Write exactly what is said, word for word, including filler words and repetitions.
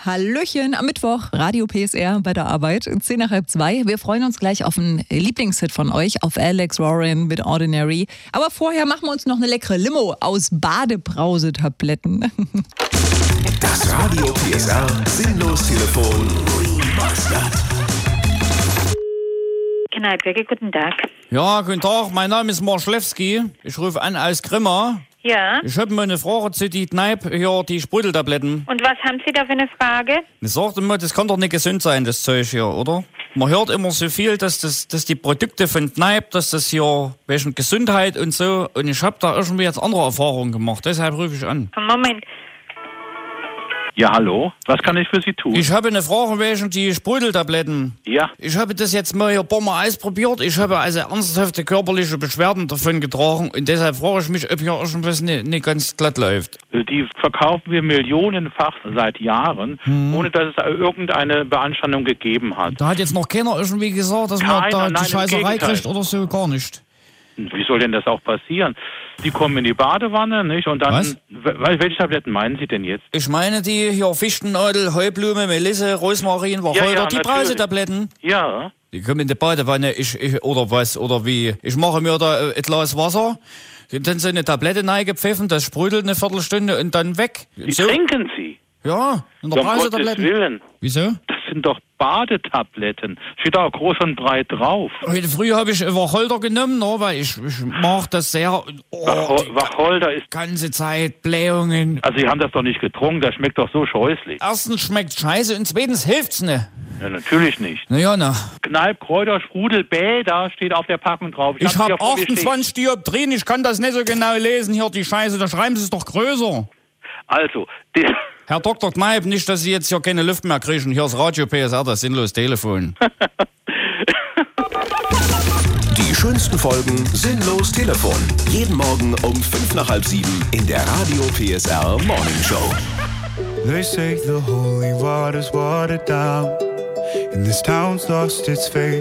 Hallöchen am Mittwoch, Radio P S R bei der Arbeit, zehn nach halb zwei. Wir freuen uns gleich auf einen Lieblingshit von euch, auf Alex Warren mit Ordinary. Aber vorher machen wir uns noch eine leckere Limo aus Badebrausetabletten. Das Radio P S R Sinnlos-Telefon Remastered. Kneippberger, guten Tag. Ja, guten Tag, mein Name ist Marschlewski. Ich rufe an aus Grimma. Ja. Ich habe mal eine Frage zu die Kneipe, hier, die Sprudeltabletten. Und was haben Sie da für eine Frage? Ich sagte mal, das kann doch nicht gesund sein, das Zeug hier, oder? Man hört immer so viel, dass, das, dass die Produkte von Kneipe, dass das hier wegen Gesundheit und so. Und ich habe da irgendwie jetzt andere Erfahrungen gemacht, deshalb rufe ich an. Moment. Ja, hallo. Was kann ich für Sie tun? Ich habe eine Frage wegen die Sprudeltabletten. Ja. Ich habe das jetzt mal hier ein paar Mal ausprobiert. Ich habe also ernsthafte körperliche Beschwerden davon getragen. Und deshalb frage ich mich, ob hier irgendwas nicht, nicht ganz glatt läuft. Die verkaufen wir millionenfach seit Jahren, hm. ohne dass es irgendeine Beanstandung gegeben hat. Da hat jetzt noch keiner irgendwie gesagt, dass man Keiner, da nein, die Scheißerei Gegenteil. kriegt oder so, gar nicht. Wie soll denn das auch passieren? Die kommen in die Badewanne, nicht? Und dann. Was? W- welche Tabletten meinen Sie denn jetzt? Ich meine die hier Fichtennadel, Heublume, Melisse, Rosmarin, Wacholder, Ja, ja, die natürlich. Brausetabletten. Ja. Die kommen in die Badewanne, ich, ich, oder was, oder wie. Ich mache mir da äh, ein Glas Wasser, dann so eine Tablette reingepfiffen, das sprudelt eine Viertelstunde und dann weg. Die So. trinken Sie. Ja, in der Um Gottes Brausetabletten. Willen. Wieso? Das sind doch Badetabletten. Steht da auch groß und breit drauf. Heute früh habe ich Wacholder genommen, no, weil ich, ich mag das sehr. Oh, Wacho- die Wacholder ist. ganze Zeit Blähungen. Also, Sie haben das doch nicht getrunken, das schmeckt doch so scheußlich. Erstens schmeckt scheiße und zweitens hilft's ne. Ja, natürlich nicht. Na ja, na. Kneipp, Kräuter, Sprudel, Bäder steht auf der Packung drauf. Ich hab's habe ja vor mir stehen. achtundzwanzig Dioptrien, ich kann das nicht so genau lesen hier, die Scheiße, da schreiben Sie es doch größer. Also, die, Herr Doktor Kneipp, nicht, dass Sie jetzt hier keine Luft mehr kriegen. Hier ist Radio P S R, das sinnlos Telefon. Die schönsten Folgen Sinnlos Telefon. Jeden Morgen um fünf nach halb sieben in der Radio P S R Morning Show. They say the holy water's watered down, and this town's lost its faith.